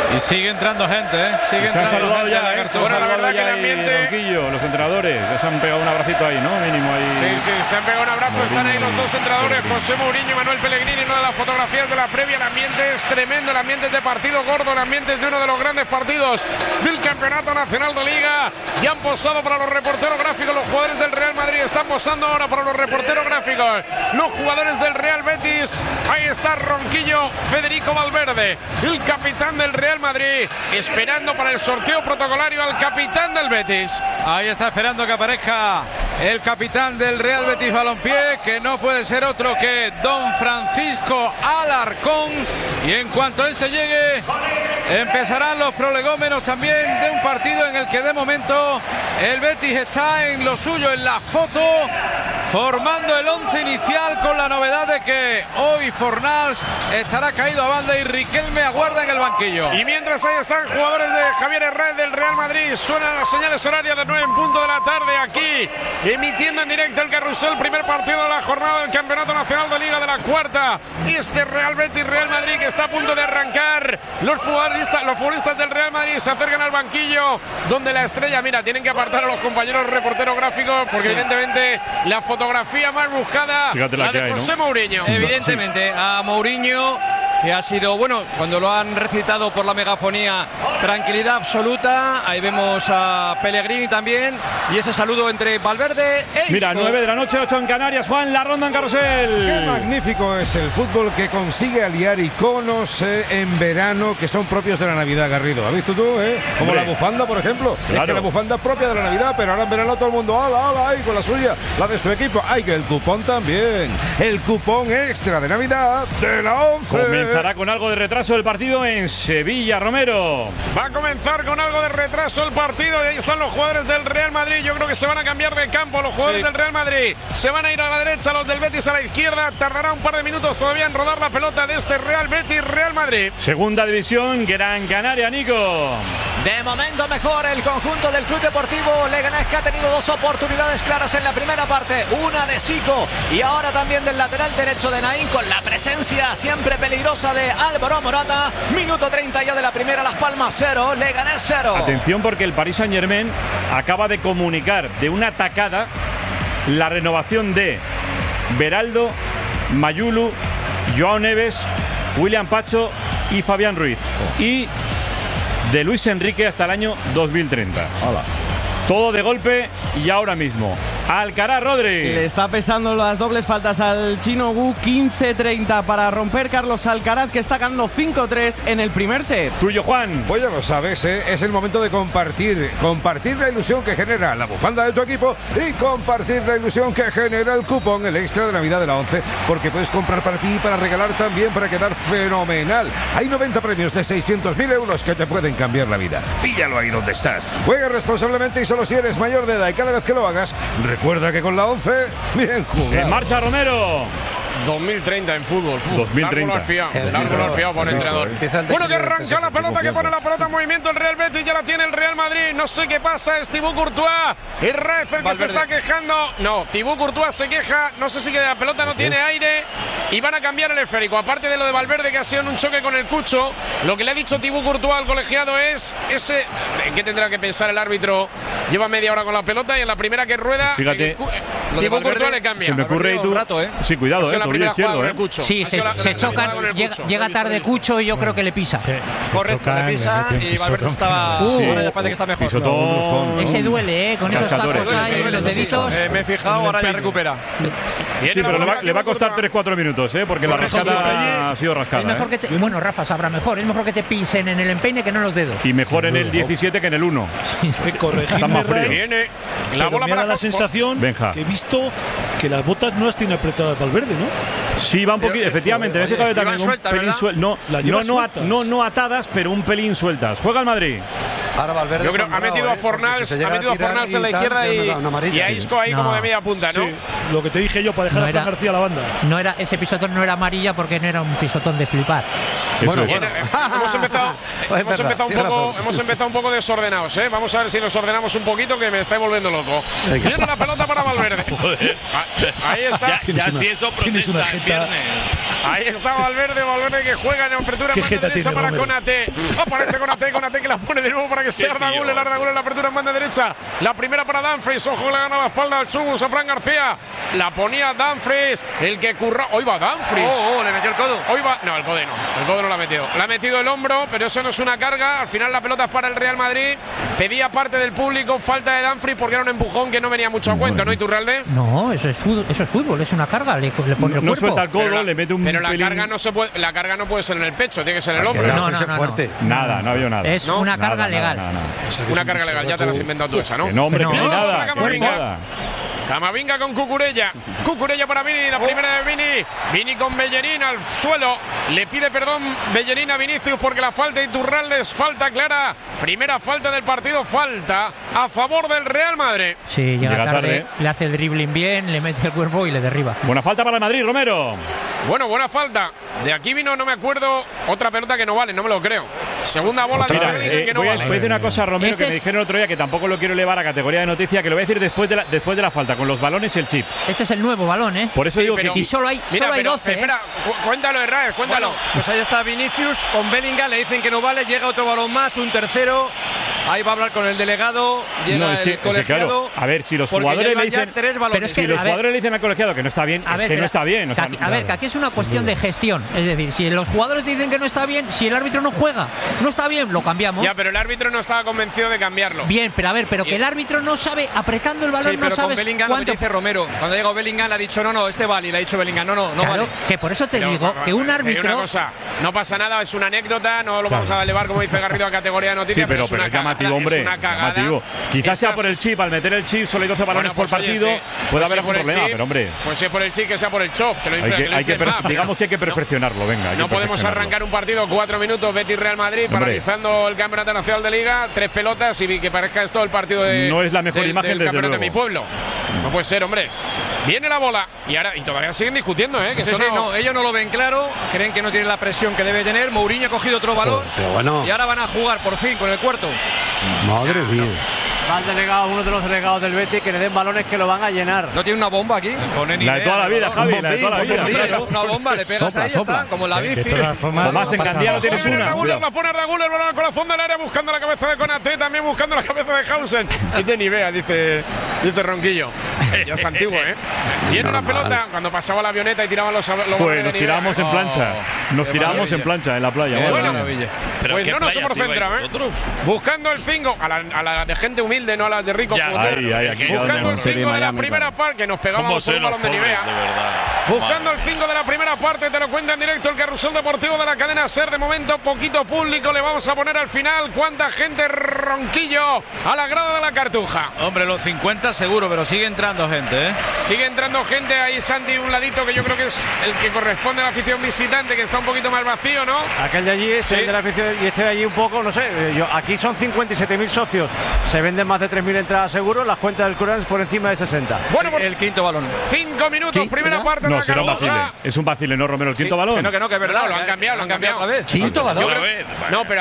Y sigue entrando gente, Sigue se han entrando saludado gente. ya, Bueno, la verdad que el ambiente... Ronquillo, los entrenadores, ya se han pegado un abracito ahí, ¿no? Mínimo ahí. Sí, se han pegado un abrazo. Mourinho, Están ahí los dos entrenadores, Pellegrini. José Mourinho y Manuel Pellegrini. Una de las fotografías de la previa. El ambiente es tremendo, el ambiente es de partido gordo, el ambiente es de uno de los grandes partidos del Campeonato Nacional de Liga. Ya han posado para los reporteros gráficos los jugadores del Real Madrid. Están posando ahora para los reporteros gráficos los jugadores del Real Betis. Ahí está Ronquillo, Federico Valverde, el capitán del Real Madrid, esperando para el sorteo protocolario al capitán del Betis. Ahí está esperando que aparezca el capitán del Real Betis Balompié, que no puede ser otro que don Francisco Alarcón. Y en cuanto este llegue, empezarán los prolegómenos también de un partido en el que de momento el Betis está en lo suyo, en la foto, formando el 11 inicial, con la novedad de que hoy Fornals estará caído a banda y Riquelme aguarda en el banquillo. Y mientras ahí están jugadores de Javier Herrera del Real Madrid, suenan las señales horarias de las 9 en punto de la tarde, aquí emitiendo en directo el Carrusel, primer partido de la jornada del Campeonato Nacional de Liga de la cuarta. Este Real Betis Real Madrid que está a punto de arrancar. Los futbolistas del Real Madrid se acercan al banquillo, donde la estrella, mira, tienen que apartar a los compañeros reporteros gráficos, porque evidentemente la fotografía más buscada, fíjate la de hay, José ¿no? Mourinho. Evidentemente, a Mourinho, que ha sido, bueno, cuando lo han recitado por la megafonía, tranquilidad absoluta. Ahí vemos a Pellegrini también, y ese saludo entre Valverde e Mira, Isco. 9 de la noche, 8 en Canarias. Juan, la ronda en Carrusel. Qué magnífico es el fútbol que consigue aliar iconos en verano que son propios de la Navidad, Garrido. ¿Has visto tú? Como Hombre. la bufanda, por ejemplo. Claro. Es que la bufanda es propia de la Navidad, pero ahora en verano todo el mundo, ala, ahí con la suya, la de su equipo. Ay, que el cupón también. El cupón extra de Navidad de la 11. Comenzará con algo de retraso el partido en Sevilla, Romero. Va a comenzar con algo de retraso el partido y ahí están los jugadores del Real Madrid. Yo creo que se van a cambiar de campo los jugadores del Real Madrid. Se van a ir a la derecha, los del Betis a la izquierda. Tardará un par de minutos todavía en rodar la pelota de este Real Betis Real Madrid. Segunda división, Gran Canaria, Nico. De momento mejor el conjunto del Club Deportivo Leganés, que ha tenido dos oportunidades claras en la primera parte, una de Zico y ahora también del lateral derecho de Naín, con la presencia siempre peligrosa de Álvaro Morata. Minuto 30 ya de la primera, Las Palmas 0, Leganés 0. Atención, porque el Paris Saint-Germain acaba de comunicar de una tacada la renovación de Beraldo, Mayulu, Joao Neves, William Pacho y Fabián Ruiz. Y de Luis Enrique hasta el año 2030. Hola. Todo de golpe y ahora mismo. Alcaraz, Rodri. Le está pesando las dobles faltas al chino Gu. 15-30 para romper Carlos Alcaraz, que está ganando 5-3 en el primer set. Tuyo, Juan. Pues ya lo sabes, es el momento de compartir la ilusión que genera la bufanda de tu equipo y compartir la ilusión que genera el cupón, el extra de Navidad de la 11, porque puedes comprar para ti y para regalar también, para quedar fenomenal. Hay 90 premios de 600.000 euros que te pueden cambiar la vida. Píllalo ahí donde estás. Juega responsablemente y solo si eres mayor de edad, y cada vez que lo hagas, recuerda que con la 11, bien jugado. En marcha, Romero. 2030 en fútbol. 2030. Largo al fiado por el entrenador. Bueno, que arranca la pelota, que pone la pelota en movimiento el Real Betis, ya la tiene el Real Madrid. No sé qué pasa, es Thibaut Courtois. Es Raez el que se está quejando. No, Thibaut Courtois se queja. No sé si que la pelota no tiene aire y van a cambiar el esférico. Aparte de lo de Valverde, que ha sido en un choque con el Cucho, lo que le ha dicho Thibaut Courtois al colegiado es ese. ¿Qué tendrá que pensar el árbitro? Lleva media hora con la pelota y en la primera que rueda, Fíjate, Thibaut Courtois le cambia. Se me ocurre y tú. Sí, cuidado, tobillo izquierdo, Sí, se chocan, llega tarde Cucho y yo creo que le pisa. Correcto, le pisa y Valverde estaba. Ahora ya parece que está mejor. Pisotón. Ese duele, con esos tacos ahí en los deditos. Me he fijado, ahora ya recupera. Sí, pero le va a costar 3-4 minutos, porque la rascada ha sido Es rascada. mejor que bueno, Rafa sabrá mejor. Es mejor que te pisen en el empeine que no en los dedos. Y mejor en el 17 que en el 1. Están más fríos. Viene la bola me da para la sensación Benja. que he visto que las botas no las tiene apretadas Valverde, ¿no? Sí, va un poquito, efectivamente. Me he fijado también un sueltas, pelín ¿verdad? sueltas. La lleva sueltas. No atadas, pero un pelín sueltas. Juega el Madrid. Ahora Valverde Yo creo que ha metido a Fornals, en la izquierda y a Isco ahí como de media punta, ¿no? Sí, lo que te dije yo, para dejar No a Fran era- García a la banda. No era, ese pisotón no era amarilla porque no era un pisotón de flipar. Eso es. Hemos empezado un poco desordenados, ¿eh? Vamos a ver si nos ordenamos un poquito, que me estáis volviendo loco. Viene la pelota para Valverde. Ahí está. Tienes una jeta. Ahí está Valverde que juega en apertura en banda derecha para Konate. Aparece Konate que la pone de nuevo para que sea Arda Güler en la apertura en banda derecha. La primera para Dumfries, ojo, le gana la espalda al Subus a Fran García. La ponía Dumfries, el que curra. Hoy va Dumfries. Le metió el codo. Hoy va. No, el codo no la ha metido. Le ha metido el hombro, pero eso no es una carga. Al final la pelota es para el Real Madrid. Pedía parte del público falta de Dumfries porque era un empujón que no venía mucho a cuento, ¿no, Iturralde? No, eso es fútbol, es una carga, le pone el cuerpo. No suelta el codo, le mete un Pero la pelín. carga no se puede, la carga no puede ser en el pecho, tiene que ser en el hombro. No, fuerte. Nada, no había nada. Es una carga legal. Una carga legal, ya te la has inventado tú esa, ¿no? Que no, hombre, No. que ni nada. Que ni Camavinga. nada. Camavinga con Cucurella. Cucurella para Vini, la primera de Vini. Vini con Bellerín al suelo. Le pide perdón Bellerín a Vinicius porque la falta de Iturralde es falta clara. Primera falta del partido, falta a favor del Real Madrid. Sí, llega Llega tarde, tarde. le hace el dribbling bien, le mete el cuerpo y le derriba. Buena falta para el Madrid, Romero. Bueno, buena falta. De aquí vino, no me acuerdo, otra pelota que no vale, no me lo creo. Segunda bola de Mira, Rodríguez que no voy a vale. decir una cosa, Romero, Este que me es- dijeron el otro día que tampoco lo quiero elevar a categoría de noticia, que lo voy a decir después de la falta, con los balones y el chip. Este es el nuevo balón, ¿eh? Por eso Sí, digo pero- que Y solo hay Mira, 12, ¿eh? espera, cuéntalo, Herrera, cuéntalo. Bueno, pues ahí está Vinicius con Bellingham, le dicen que no vale, llega otro balón más, un tercero. Ahí va a hablar con el delegado, llega No, es que el colegiado. claro, a ver, si los porque jugadores ya le llevan ya dicen- 3 balones. Pero es que- si los a ver- jugadores le dicen al colegiado que no está bien, es que pero no está bien. O sea, a ver, que aquí es una cuestión de gestión. Es decir, si los jugadores dicen que no está bien, si el árbitro no juega, no está bien, lo cambiamos. Ya, pero el árbitro no estaba convencido de cambiarlo. Bien, pero a ver, pero que el árbitro no sabe, apretando el balón, Sí, no pero con sabes Bellingham lo que cuánto. dice Romero. Cuando llegó Bellingham le ha dicho no, este vale. Y le ha dicho Bellingham, no Claro, vale. que por eso te Pero, digo que un Una árbitro. cosa, no pasa nada, es una anécdota, no lo vamos a elevar, como dice Garrido, a categoría de sí, noticias. pero es una es llamativo, cagada, hombre. es una cagada. Llamativo. Quizás sea Estas- por el chip, al meter el chip, solo hay 12 balones Bueno, pues, por oye, partido, sí. puede Pues haber si algún por el problema, chip, pero hombre. Pues si es por el chip, que sea por el chop, que lo dice, que lo dice Zidane. Digamos que hay que perfeccionarlo, venga. hay que No podemos perfeccionarlo. arrancar un partido 4 minutos, Betis Real Madrid, Hombre. paralizando el Campeonato Nacional de Liga, 3 pelotas y que parezca esto el partido de. No es la mejor imagen, del desde campeonato de mi luego. pueblo. No puede ser, hombre. Viene la bola y todavía siguen discutiendo, ¿eh? Que Sí, esto sí, no- no, ellos no lo ven claro, creen que no tiene la presión que debe tener. Mourinho ha cogido otro balón Pero bueno, y ahora van a jugar por fin con el cuarto. madre mía. Va el delegado, uno de los delegados del Betis, que le den balones que lo van a llenar. ¿No tiene una bomba aquí? La de toda la vida, Javi, la de toda la vida. claro. Una bomba, le pegas ahí, ya está, como la bici. Tomás, en Candiano tienes Viene una. Arda Güler, Cuidado. la pone Arda Güler, balón al corazón del área, buscando la cabeza de Konate, también buscando la cabeza de Hausen. Es de Nivea, dice Ronquillo. Ya es antiguo, ¿eh? Viene una pelota, cuando pasaba la avioneta y tiraban los Pues balones de nos Nivea. tiramos en plancha. Nos qué tiramos maravilla. en plancha en la playa. Qué madre maravilla. mía. Pues no nos hemos centrado, ¿eh? Buscando el 5, a la de gente humilde, no a las de ricos. como tú. Ahí, aquí Buscando el donde- 5 de la primera parte, que nos pegábamos por un balón de Nivea. Buscando el 5 de la primera parte, te lo cuenta en directo el Carrusel Deportivo de la cadena SER. De momento, poquito público le vamos a poner al final. ¿Cuánta gente, Ronquillo, a la grada de la Cartuja? Hombre, los 50 seguro, pero sigue entrando gente, ¿eh? Sigue entrando gente ahí, Santi, un ladito que yo creo que es el que corresponde a la afición visitante, que está un poquito más vacío, ¿no? Aquel de allí es Sí. el de la afición y este de allí un poco, no sé. Aquí son 57.000 socios. Se venden más de 3.000 entradas seguro. Las cuentas del Currans por encima de 60. Bueno, por El quinto balón. 5 minutos, primera parte de No, la será un Cartuja. vacile. Es un vacile, ¿no, Romero? El quinto balón. Que no, que es verdad. No, lo han cambiado, lo han cambiado. otra vez. Quinto balón. Yo creo- no, pero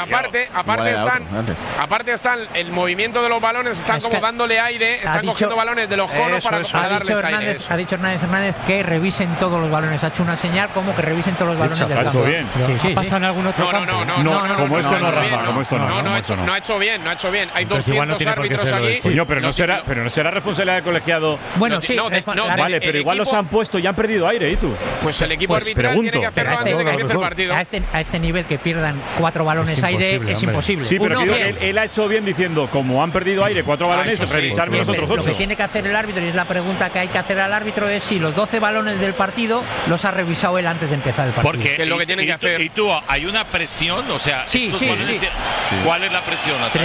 aparte están el movimiento de los balones, están Es como que dándole aire, están dicho- cogiendo balones de los conos Eso, para eso. para Ha dicho, darles aire. Hernández, ha dicho Hernández que revisen todos los balones. Ha hecho una señal como que revisen todos los balones del ha hecho campo. bien. Sí, sí, ¿Pasa en algún otro No, campo? No, como esto no, ha hecho Rafa, bien, como esto no. No, como ha esto hecho, no. no ha hecho bien, no ha hecho bien. Hay Entonces igual no 200 tiene por qué árbitros ser lo de allí. Coño, pero no será responsabilidad del colegiado. Bueno, No, sí. no, la- Vale, pero el igual los equipo- han puesto y han perdido aire, ¿y tú? Pues el equipo Pues arbitral pregunto, tiene que hacerlo pero antes de que empiece el partido. a este nivel que pierdan 4 balones Es aire imposible, es hombre. imposible. Sí, pero Uno, que digo bien. que él ha hecho bien diciendo, como han perdido aire 4 balones, eso sí, revisarme los Bien, otros lo que 8. tiene que hacer el árbitro, y es la pregunta que hay que hacer al árbitro, es si los 12 balones del partido los ha revisado él antes de empezar el partido. Que es lo que tienen que hacer. Y tú, ¿hay una presión? O sea, Sí, estos sí, balones, sí. ¿cuál es la presión? O sea,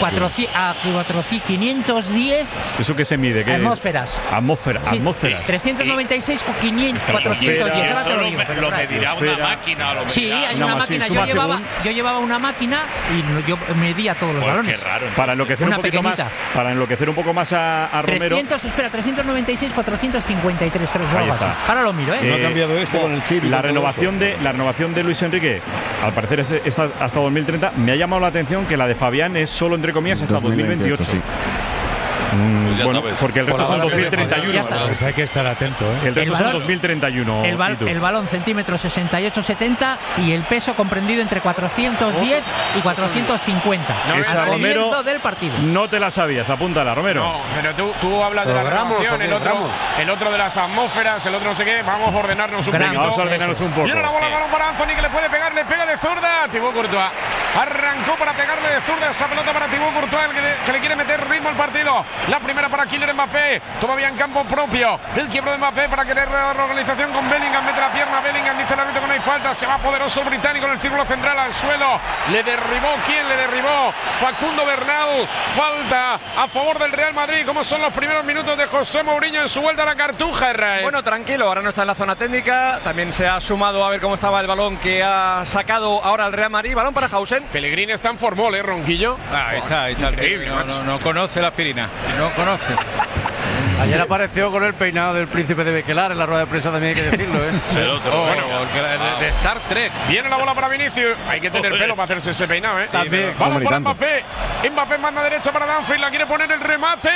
510 ¿Eso qué se mide? ¿Qué es? atmósferas. Atmósferas. Sí, atmósferas. 396 con 500, 410. Ahora te eso lo digo. lo medirá una Esfera. máquina. Lo Sí, medirá. hay Una una máquina, máquina. suma Yo llevaba una máquina y yo medía todos los Pues balones. qué raro. Para enloquecer Una un poquito más, pequeñita. para enloquecer un poco más a Romero. 396, 453, creo que es Ahí algo está. así. Ahora lo miro, ¿eh? No ha cambiado este con el chip y La con todo renovación de Luis Enrique, al parecer es hasta 2030. Me ha llamado la atención que la de Fabián es solo, entre comillas, hasta 2028. Bueno, porque el resto son 2031. Pues hay que estar atento, ¿eh? El resto son 2031. El balón centímetros 68-70 y el peso comprendido entre 410 y 450. Esa, Romero, del partido. No te la sabías, apúntala, Romero. No, pero tú hablas de la renovación, el otro de las atmósferas, el otro no sé qué. Vamos a ordenarnos un poquito. Vamos a ordenarnos un poco. Viene la bola, balón para Anthony, que le puede pegar, le pega de zurda. Thibaut Courtois arrancó para pegarle de zurda esa pelota para Thibaut Courtois, que le quiere meter ritmo al partido. La primera para Kylian Mbappé, todavía en campo propio. El quiebro de Mbappé para querer dar organización con Bellingham, mete la pierna Bellingham, dice el árbitro que no hay falta. Se va poderoso el británico en el círculo central al suelo. Le derribó, ¿quién le derribó? Facundo Bernal. Falta a favor del Real Madrid. ¿Cómo son los primeros minutos de José Mourinho en su vuelta a la Cartuja, Israel? Bueno, tranquilo, ahora no está en la zona técnica. También se ha sumado a ver cómo estaba el balón que ha sacado ahora el Real Madrid. Balón para Hausen. Pellegrini está en formol, Ronquillo. Ahí está. Increíble, no conoce la aspirina. No conoce. Ayer apareció con el peinado del príncipe de Bequelar en la rueda de prensa, también hay que decirlo, ¿eh? El otro. De Star Trek. Viene la bola para Vinicius. Hay que tener pelo para hacerse ese peinado, ¿eh? También. Balón para Mbappé. Mbappé manda derecha para Dumfries. La quiere poner el remate.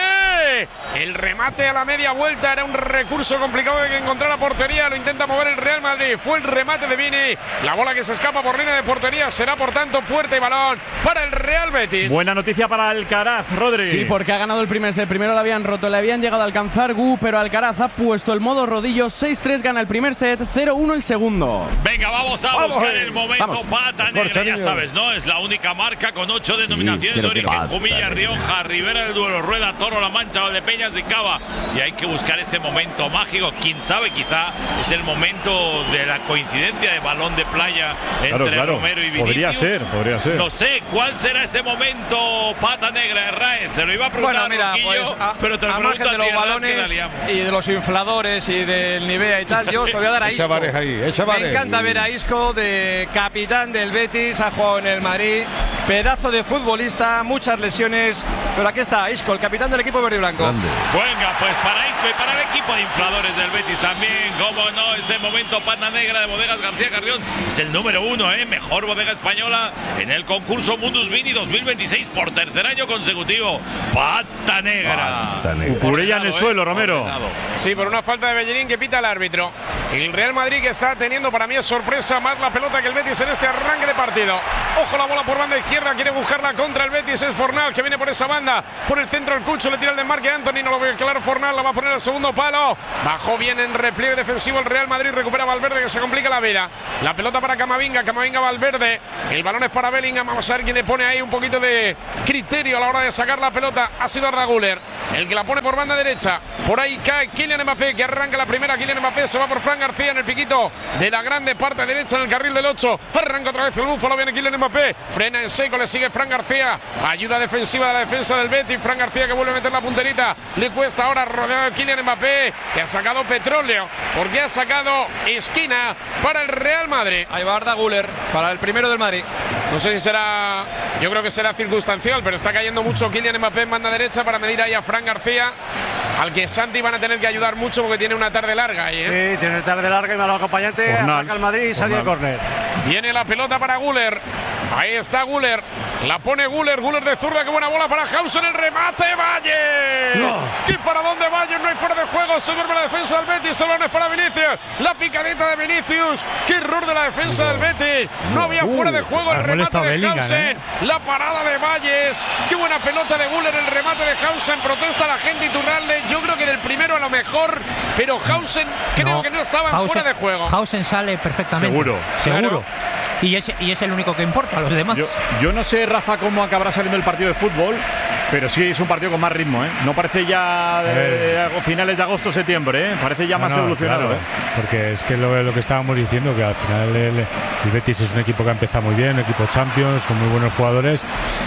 El remate a la media vuelta. Era un recurso complicado de que encontrar la portería. Lo intenta mover el Real Madrid. Fue el remate de Vini. La bola que se escapa por línea de portería. Será por tanto puerta y balón para el Real Betis. Buena noticia para Alcaraz, Rodri. Sí, porque ha ganado el primer set. Primero lo habían roto, le habían llegado a alcanzar pero Alcaraz ha puesto el modo rodillo. 6-3 gana el primer set, 0-1 el segundo. Venga, vamos a buscar el momento. Pata negra, ya sabes, ¿no? Es la única marca con 8 denominaciones de origen. Jumilla, Rioja, Ribera del Duero, Rueda, Toro, La Mancha, Valdepeñas y Cava. Y hay que buscar ese momento mágico. Quién sabe, quizá es el momento de la coincidencia de balón de playa entre Romero y Vinicius. Podría ser. No sé cuál será ese momento, Pata negra, Raez. Se lo iba a preguntar, bueno, mira, Ronquillo, pero te lo al margen de los balones y de los infladores y del Nivea y tal, yo os voy a dar a Isco. Me encanta ver a Isco, de capitán del Betis, ha jugado en el Madrid, pedazo de futbolista, muchas lesiones, pero aquí está Isco, el capitán del equipo verde y blanco. Venga, pues para Isco y para el equipo de infladores del Betis también, cómo no, ese momento Pata negra de Bodegas García Carrión, es el número 1, mejor bodega española en el concurso Mundus Vini 2026 por tercer año consecutivo. Pata negra. Curella en el suelo, Romero. Sí, por una falta de Bellerín que pita el árbitro. El Real Madrid que está teniendo, para mí es sorpresa, más la pelota que el Betis en este arranque de partido. Ojo, la bola por banda izquierda, quiere buscarla contra el Betis, es Fornal que viene por esa banda, por el centro el Cucho, le tira el desmarque a Anthony, no lo ve claro Fornal, la va a poner al segundo palo. Bajó bien en repliegue defensivo el Real Madrid, recupera Valverde que se complica la vida. La pelota para Camavinga Valverde, el balón es para Bellingham, vamos a ver quién le pone ahí un poquito de criterio a la hora de sacar la pelota. Ha sido Arda Güler el que la pone por banda derecha, por ahí cae Kylian Mbappé que arranca la primera. Kylian Mbappé se va por Fran García en el piquito de la grande parte derecha en el carril del 8, arranca otra vez el búfalo, viene Kylian Mbappé, frena en seco, le sigue Fran García, ayuda defensiva de la defensa del Betis. Fran García que vuelve a meter la punterita, le cuesta ahora rodeado de Kylian Mbappé que ha sacado petróleo porque ha sacado esquina para el Real Madrid. Ahí va Arda Güler para el primero del Madrid. No sé si será, yo creo que será circunstancial, pero está cayendo mucho Kylian Mbappé en banda derecha para medir ahí a Fran García, al que Santi van a tener que ayudar mucho porque tiene una tarde larga ahí, Sí, tiene tarde larga y malo acompañante, ataca al Madrid y sale el córner. Viene la pelota para Güler, ahí está Güler, la pone Güler de zurda, qué buena bola para Hausen, el remate, Valle. ¿Y para dónde Valle? No hay fuera de juego, se duerme la defensa del Betis, salones para Vinicius, la picadita de Vinicius, qué error de la defensa del Betis, no había fuera de juego, el remate de Hausen, la parada de Valles, qué buena pelota de Güler, el remate de Hausen, protesta la gente Iturralde, yo creo que del primero a lo mejor, pero Hausen creo que no estaba fuera de juego. Hausen sale perfectamente. Seguro. Claro. Y es el único que importa, a los demás. Yo no sé, Rafa, cómo acabará saliendo el partido de fútbol, pero sí es un partido con más ritmo, No parece ya finales de agosto, septiembre, Parece ya más evolucionado. Claro, porque es que lo que estábamos diciendo, que al final el Betis es un equipo que ha empezado muy bien, un equipo Champions, con muy buenos jugadores.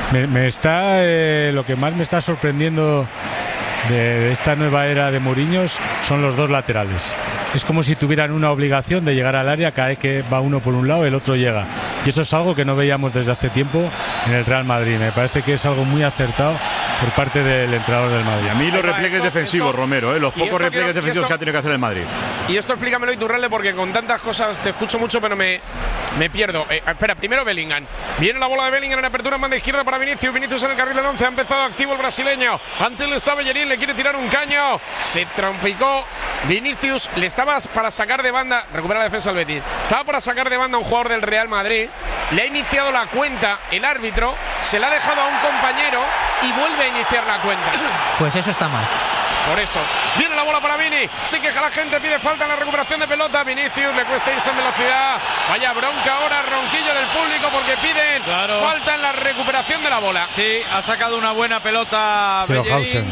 Lo que más me está sorprendiendo de esta nueva era de Mourinho son los dos laterales. Es como si tuvieran una obligación de llegar al área, cada vez que va uno por un lado el otro llega, y eso es algo que no veíamos desde hace tiempo en el Real Madrid. Me parece que es algo muy acertado por parte del entrenador del Madrid. Y a mí los repliegues defensivos, Romero, los pocos repliegues defensivos que ha tenido que hacer el Madrid. Y esto explícamelo, Iturralde, porque con tantas cosas te escucho mucho, pero me pierdo. Espera, primero Bellingham. Viene la bola de Bellingham en apertura en banda izquierda para Vinicius. Vinicius en el carril del 11. Ha empezado activo el brasileño. Ante él está Bellerín, le quiere tirar un caño. Se trompicó Vinicius. Le estaba para sacar de banda. Recupera la defensa del Betis. Estaba para sacar de banda a un jugador del Real Madrid. Le ha iniciado la cuenta el árbitro. Se la ha dejado a un compañero y vuelve a iniciar la cuenta. Pues eso está mal. Por eso, viene la bola para Vini, se queja la gente, pide falta en la recuperación de pelota. Vinicius le cuesta irse en velocidad. Vaya bronca ahora, ronquillo del público porque piden falta en la recuperación de la bola. Sí, ha sacado una buena pelota Bellerín.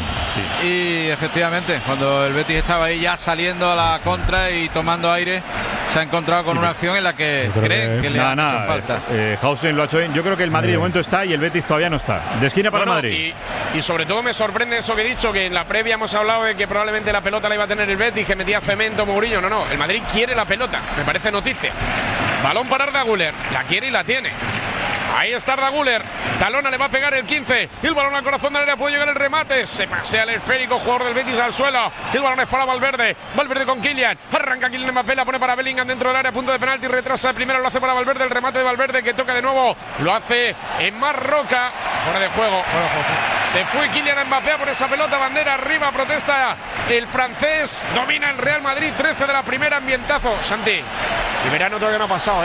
Y efectivamente, cuando el Betis estaba ahí ya saliendo a la contra y tomando aire, se ha encontrado con una acción en la que creen que le ha hecho falta. Hausen lo ha hecho bien. Yo creo que el Madrid de momento está y el Betis todavía no está. De esquina para el Madrid. Y sobre todo me sorprende eso que he dicho, que en la previa hemos hablado de que probablemente la pelota la iba a tener el Betis, que metía cemento Mourinho. No, el Madrid quiere la pelota, me parece noticia. Balón para Arda Güler, la quiere y la tiene. Ahí está Arda Güler, Talona le va a pegar el 15, el balón al corazón del área, puede llegar el remate, se pasea el esférico, jugador del Betis al suelo, el balón es para Valverde con Kylian, arranca Kylian Mbappé, la pone para Bellingham dentro del área, punto de penalti, retrasa el primero, lo hace para Valverde, el remate de Valverde que toca de nuevo, lo hace en Marroca, fuera de juego, se fue Kylian Mbappé por esa pelota, bandera arriba, protesta el francés, domina el Real Madrid, 13 de la primera, ambientazo. Santi, el verano todavía no ha pasado,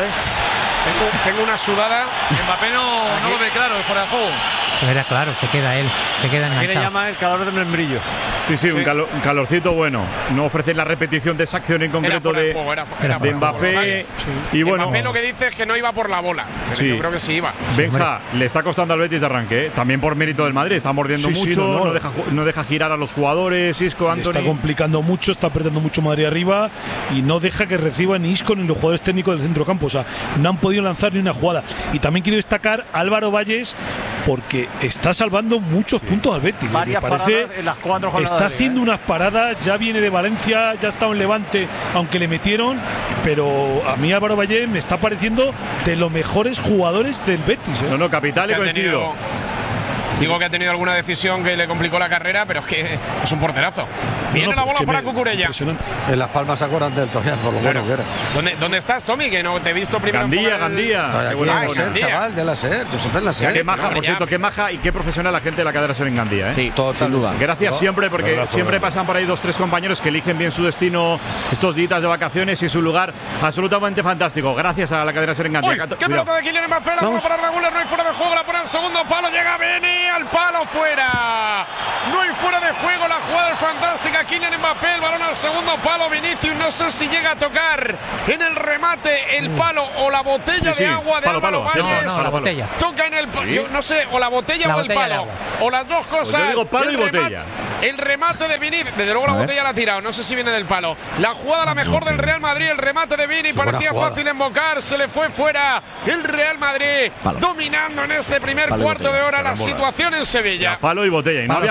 tengo una sudada. Mbappé no lo ve claro, fuera de juego. Era claro, se queda enganchado. Aquí le llama el calor del membrillo. Sí, un calorcito bueno. No ofrece la repetición de esa acción en concreto de Mbappé. Y bueno, Mbappé lo que dice es que no iba por la bola. Pero yo creo que sí iba. Benja, le está costando al Betis de arranque, también por mérito del Madrid. Está mordiendo mucho, no deja girar a los jugadores. Isco, Antony. Está complicando mucho, está perdiendo mucho Madrid arriba y no deja que reciba ni Isco ni los jugadores técnicos del centrocampo. O sea, no han podido lanzar ni una jugada. Y también quiero destacar a Álvaro Valles porque está salvando muchos puntos al Betis. Me parece en las 4 jornadas. Está haciendo unas paradas, ya viene de Valencia, ya está en Levante, aunque le metieron, pero a mí Álvaro Valle me está pareciendo de los mejores jugadores del Betis. No, capital y coincido. Digo que ha tenido alguna decisión que le complicó la carrera, pero es que es un porterazo. Viene la bola para Cucurella. En Las Palmas se acuerdan del Toján, por lo bueno que era. ¿Dónde estás, Tommy? Que no te he visto primero. Gandía. Chaval, de la SER, Josep en la SER. Qué maja, por cierto, qué maja y qué profesional la gente de la cadena SER en Gandía. Sí, sin duda. Gracias siempre, porque siempre pasan por ahí 2-3 compañeros que eligen bien su destino estos días de vacaciones y su lugar absolutamente fantástico. Gracias a la cadena SER en Gandía. ¡Qué pelota de Kylian Mbappé! La bola para Arda Güler, no hay fuera de juego, la pone al segundo palo, llega Beni al palo, fuera. No hay fuera de juego, la jugada es fantástica. Kylian Mbappé, el balón al segundo palo. Vinicius, no sé si llega a tocar en el remate el palo o la botella de agua de Álvaro Valles. No, la botella. Toca en el palo, yo no sé, o la botella o el palo, o las dos cosas. Pues yo digo palo y botella. El remate de Vini, desde luego la botella la ha tirado, no sé si viene del palo. La jugada la mejor del Real Madrid, el remate de Vini, parecía fácil embocar, se le fue fuera. El Real Madrid dominando en este primer cuarto de hora la situación en Sevilla. Palo y botella. Y no había